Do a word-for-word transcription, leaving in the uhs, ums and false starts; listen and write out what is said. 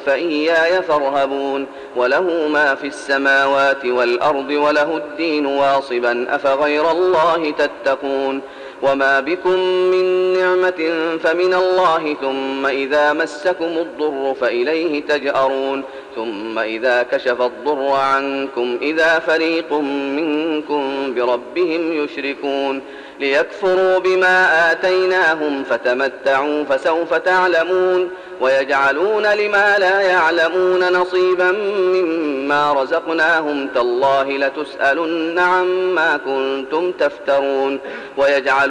فإياي فارهبون وله ما في السماوات والأرض وله الدين واصبا أفغير الله تتقون وما بكم من نعمة فمن الله ثم إذا مسكم الضر فإليه تجأرون ثم إذا كشف الضر عنكم إذا فريق منكم بربهم يشركون ليكفروا بما آتيناهم فتمتعوا فسوف تعلمون ويجعلون لما لا يعلمون نصيبا مما رزقناهم تالله لتسألن عما كنتم تفترون ويجعلون